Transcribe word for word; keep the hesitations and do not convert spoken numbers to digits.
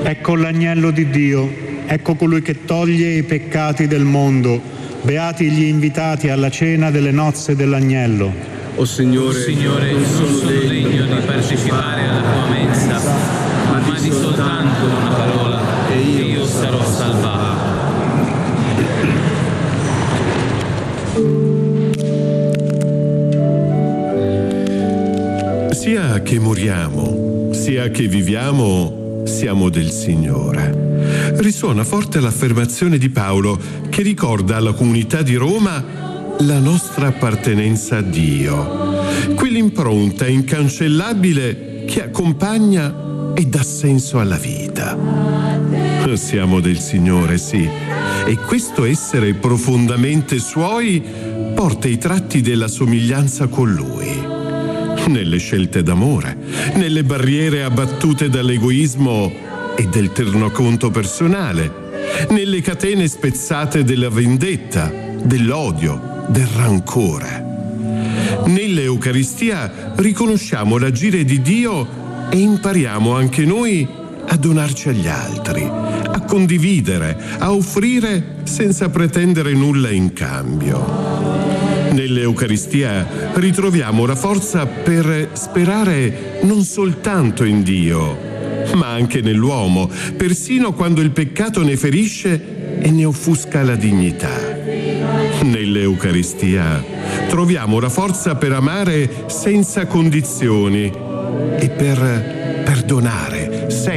Ecco l'agnello di Dio, ecco colui che toglie i peccati del mondo. Beati gli invitati alla cena delle nozze dell'agnello. O Signore, O Signore, non sono degno di partecipare alla tua mensa, ma di soltanto una parola e io sarò salvato. Sia che moriamo, sia che viviamo, siamo del Signore. Risuona forte l'affermazione di Paolo che ricorda alla comunità di Roma la nostra appartenenza a Dio, quell'impronta incancellabile che accompagna e dà senso alla vita. Siamo del Signore, sì, e questo essere profondamente Suoi porta i tratti della somiglianza con Lui. Nelle scelte d'amore, nelle barriere abbattute dall'egoismo e del tornaconto personale, nelle catene spezzate della vendetta, dell'odio, del rancore. Nell'Eucaristia riconosciamo l'agire di Dio e impariamo anche noi a donarci agli altri, a condividere, a offrire senza pretendere nulla in cambio. Nell'Eucaristia ritroviamo la forza per sperare non soltanto in Dio, ma anche nell'uomo, persino quando il peccato ne ferisce e ne offusca la dignità. Nell'Eucaristia troviamo la forza per amare senza condizioni e per perdonare